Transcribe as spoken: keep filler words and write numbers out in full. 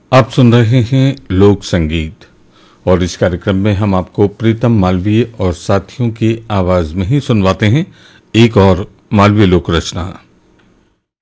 आप सुन रहे हैं लोक संगीत और इस कार्यक्रम में हम आपको प्रीतम मालवीय और साथियों की आवाज में ही सुनवाते हैं एक और मालवीय लोक रचना।